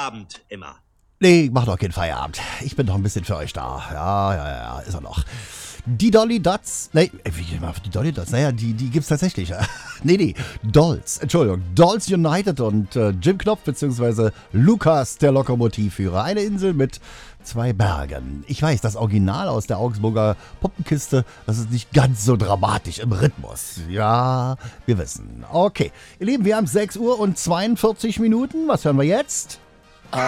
Feierabend immer. Nee, mach doch keinen Feierabend. Ich bin doch ein bisschen für euch da. Ja, ist er noch. Die Dolly Dots, die Dolly Dots, die gibt's tatsächlich. nee, Dolls, Entschuldigung, Dolls United und Jim Knopf bzw. Lukas, der Lokomotivführer. Eine Insel mit 2 Bergen. Ich weiß, das Original aus der Augsburger Puppenkiste, das ist nicht ganz so dramatisch im Rhythmus. Ja, wir wissen. Okay, ihr Lieben, wir haben 6 Uhr und 42 Minuten. Was hören wir jetzt?